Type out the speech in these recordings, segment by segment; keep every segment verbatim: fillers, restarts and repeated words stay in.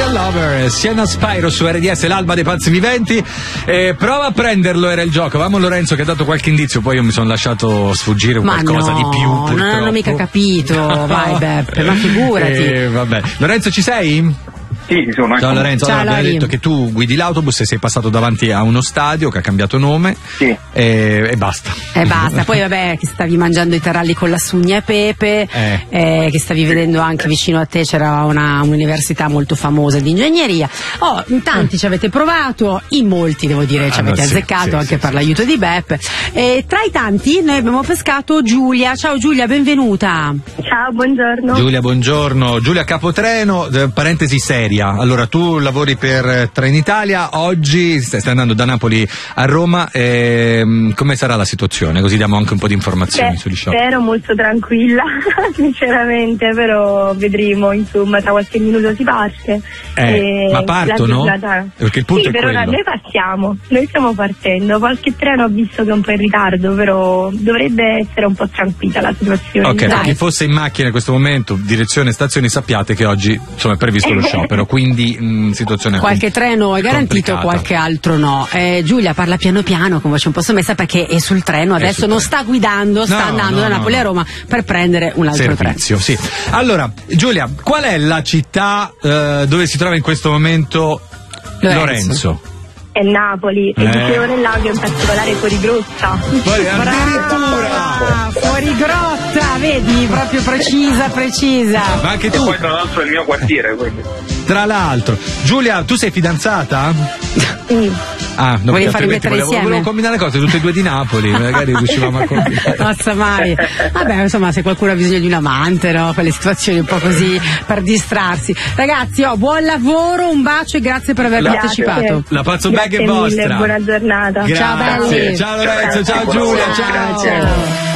Crystal Lover, Sienna Spyro su R D S, l'alba dei pazzi viventi. Eh, prova a prenderlo, era il gioco. Avevamo Lorenzo che ha dato qualche indizio, poi io mi sono lasciato sfuggire ma qualcosa no, di più. Purtroppo. Non hanno mica capito, no. Vai Beppe, ma figurati. Eh, vabbè. Lorenzo, ci sei? Sì, ci sono. Ciao Lorenzo, Ciao, allora, abbiamo detto che tu guidi l'autobus e sei passato davanti a uno stadio che ha cambiato nome. Sì. E, e basta. E basta, poi vabbè che stavi mangiando i taralli con la sugna e pepe, eh. Eh, che stavi vedendo anche vicino a te c'era una un'università molto famosa di ingegneria. Oh, in tanti ci avete provato, in molti devo dire ci ah, avete no, sì, azzeccato sì, anche sì, per sì. l'aiuto di Beppe. E tra i tanti noi abbiamo pescato Giulia. Ciao Giulia, benvenuta. Ciao, buongiorno. Giulia, buongiorno. Giulia Capotreno, eh, parentesi seria. Allora, tu lavori per Trenitalia, oggi stai andando da Napoli a Roma, ehm, come sarà la situazione? Così diamo anche un po' di informazioni Beh, sugli show. spero molto tranquilla, sinceramente, però vedremo, insomma, tra qualche minuto si parte. Eh, ma partono? Giornata... Perché il punto sì, è per ora quello. noi partiamo, noi stiamo partendo, qualche treno ho visto che è un po' in ritardo, però dovrebbe essere un po' tranquilla la situazione. Ok, Dai. per chi fosse in macchina in questo momento, direzione stazioni, sappiate che oggi insomma è previsto lo sciopero, quindi mh, situazione Qualche treno è garantito, complicata. qualche altro no. Eh, Giulia parla piano piano con voce un po' sommessa perché è sul treno, adesso sul non treno. sta guidando, sta No, andando no, da no, Napoli no. a Roma per prendere un altro servizio, sì. Allora, Giulia, qual è la città eh, dove si trova in questo momento Lorenzo? Lorenzo? È Napoli, Eh. e dicevo nell'audio in particolare fuori grotta. Poi addirittura! Ah, fuori grotta, vedi, proprio precisa, precisa. Ma anche E tu, poi tra l'altro è il mio quartiere, quindi. tra l'altro. Giulia, tu sei fidanzata? Sì. Ah, no, Volevi perché farli altrimenti mettere volevo, insieme? volevo combinare cose, tutte e due di Napoli, magari riuscivamo a combinare. Mazza mai. Vabbè, insomma, se qualcuno ha bisogno di un amante, no? Quelle situazioni un po' così per distrarsi. Ragazzi, oh, buon lavoro, un bacio e grazie per aver Grazie. partecipato. La pazzo bag Grazie è mille, vostra. buona giornata. Grazie. Ciao, belli. Ciao Lorenzo, ciao Giulia, ciao. Ciao.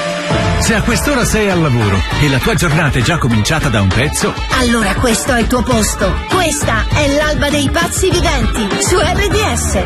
Se a quest'ora sei al lavoro e la tua giornata è già cominciata da un pezzo, allora questo è il tuo posto. Questa è l'alba dei pazzi viventi su R D S.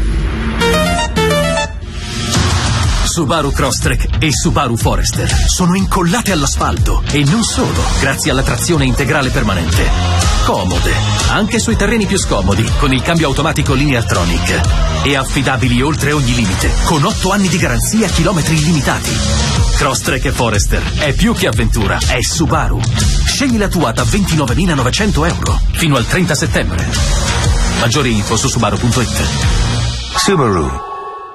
Subaru Crosstrek e Subaru Forester sono incollate all'asfalto e non solo, grazie alla trazione integrale permanente. Comode, anche sui terreni più scomodi, con il cambio automatico Lineartronic. E affidabili oltre ogni limite, con otto anni di garanzia, chilometri illimitati. Crosstrek e Forester è più che avventura, è Subaru. Scegli la tua da ventinovemilanovecento euro fino al trenta settembre. Maggiori info su subaru punto it. Subaru.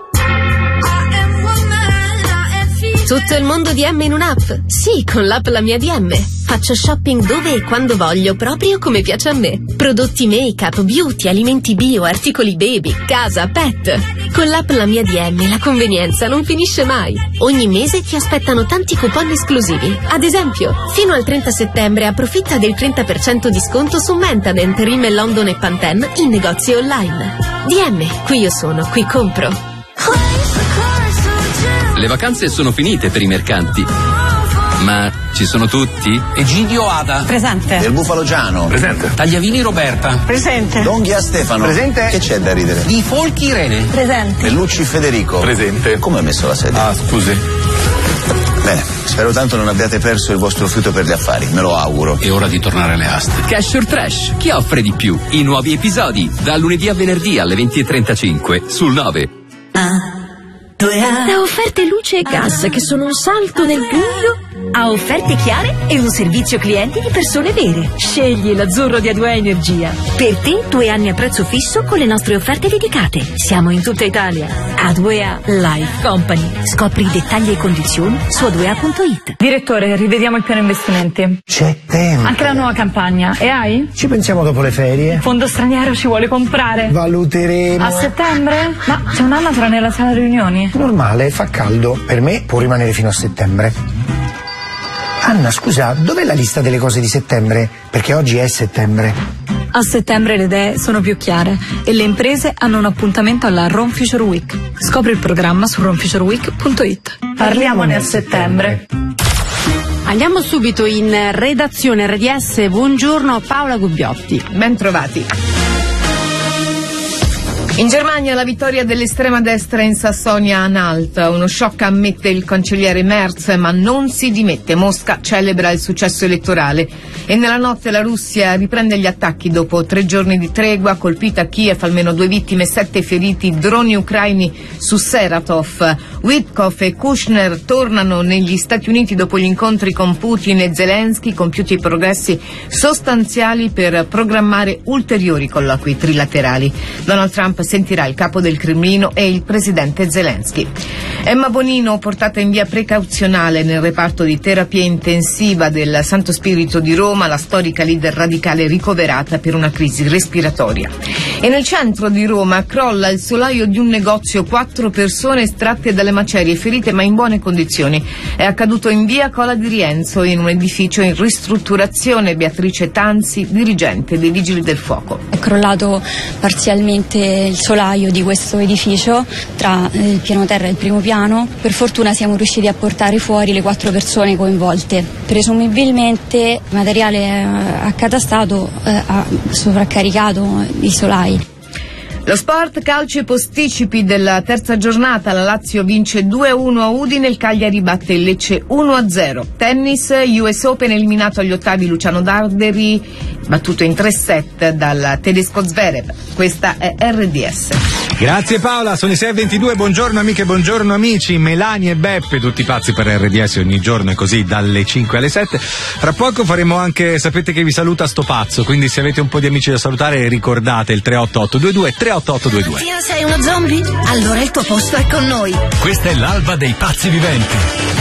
Tutto il mondo D M in un'app? Sì, con l'app La Mia D M. Faccio shopping dove e quando voglio, proprio come piace a me. Prodotti make-up, beauty, alimenti bio, articoli baby, casa, pet. Con l'app La Mia D M la convenienza non finisce mai. Ogni mese ti aspettano tanti coupon esclusivi. Ad esempio, fino al trenta settembre approfitta del trenta per cento di sconto su Mentadent, Rimmel London e Pantene in negozi online. D M, qui io sono, qui compro. Le vacanze sono finite per i mercanti. Ma ci sono tutti? Egidio Ada. Presente. Del Bufalo Giano. Presente. Tagliavini Roberta. Presente. Donghia Stefano. Presente. Che c'è da ridere? Di Folchi Irene. Presente. Bellucci Federico. Presente. Come ha messo la sedia? Ah, scusi. Bene, spero tanto non abbiate perso il vostro fiuto per gli affari, me lo auguro. È ora di tornare alle aste. Cash or Trash, chi offre di più? I nuovi episodi, da lunedì a venerdì alle venti e trentacinque sul nove. Da offerte luce e gas che sono un salto nel buio a offerte chiare e un servizio clienti di persone vere. Scegli l'azzurro di A due A Energia. Per te due anni a prezzo fisso con le nostre offerte dedicate. Siamo in tutta Italia. A due A Life Company. Scopri i dettagli e condizioni su a due a punto it. Direttore, rivediamo il piano investimenti. C'è tempo. Anche la nuova campagna. E hai? Ci pensiamo dopo le ferie. Fondo straniero ci vuole comprare. Valuteremo. A settembre? Ma c'è un'anatra nella sala riunioni. Normale, fa caldo. Per me può rimanere fino a settembre. Anna, scusa, dov'è la lista delle cose di settembre? Perché oggi è settembre. A settembre le idee sono più chiare e le imprese hanno un appuntamento alla Rome Future Week. Scopri il programma su rome future week punto it. Parliamone a settembre. Andiamo subito in redazione R D S. Buongiorno Paola Gubbiotti. Ben trovati. In Germania la vittoria dell'estrema destra in Sassonia-Anhalt. Uno shock, ammette il cancelliere Merz, ma non si dimette. Mosca celebra il successo elettorale. E nella notte la Russia riprende gli attacchi dopo tre giorni di tregua. Colpita Kiev, almeno due vittime, sette feriti, droni ucraini su Saratov. Witkoff e Kushner tornano negli Stati Uniti dopo gli incontri con Putin e Zelensky, compiuti progressi sostanziali per programmare ulteriori colloqui trilaterali. Donald Trump sentirà il capo del Cremlino e il presidente Zelensky. Emma Bonino portata in via precauzionale nel reparto di terapia intensiva del Santo Spirito di Roma, la storica leader radicale ricoverata per una crisi respiratoria. E nel centro di Roma crolla il solaio di un negozio, quattro persone estratte dalle macerie, ferite ma in buone condizioni. È accaduto in via Cola di Rienzo, in un edificio in ristrutturazione. Beatrice Tanzi, dirigente dei Vigili del Fuoco. È crollato parzialmente il solaio di questo edificio tra il piano terra e il primo piano. Per fortuna siamo riusciti a portare fuori le quattro persone coinvolte. Presumibilmente il materiale accatastato eh, ha sovraccaricato i solai. Lo sport, calcio e posticipi della terza giornata. La Lazio vince due a uno a Udine, il Cagliari batte il Lecce uno a zero. Tennis, U S Open, eliminato agli ottavi Luciano Darderi, battuto in tre set dal tedesco Zverev. Questa è R D S. Grazie Paola, sono i sei e ventidue, buongiorno amiche, buongiorno amici, Melania e Beppe, tutti pazzi per R D S ogni giorno e così dalle cinque alle sette. Fra poco faremo anche, sapete che vi saluta sto pazzo, quindi se avete un po' di amici da salutare ricordate il tre otto otto due due tre otto otto due due. Sei uno zombie? Allora il tuo posto è con noi. Questa è l'alba dei pazzi viventi.